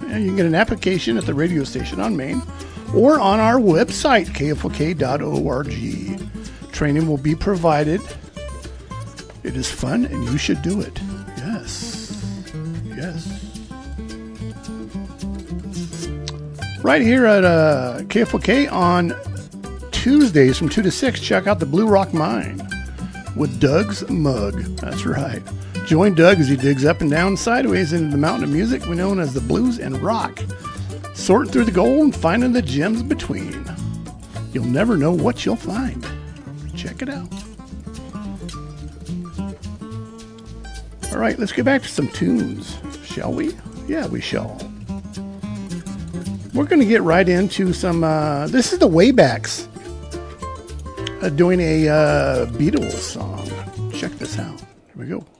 And you can get an application at the radio station on Main or on our website, kfok.org. Training will be provided. It is fun and you should do it. Yes. Yes. Right here at KFOK on Tuesdays from 2 to 6, check out the Blue Rock Mine with Doug's Mug. That's right. Join Doug as he digs up and down sideways into the mountain of music we know as the blues and rock, sorting through the gold and finding the gems between. You'll never know what you'll find. Check it out. All right, let's get back to some tunes, shall we? Yeah, we shall. We're going to get right into some, this is the Waybacks doing a Beatles song. Check this out. Here we go.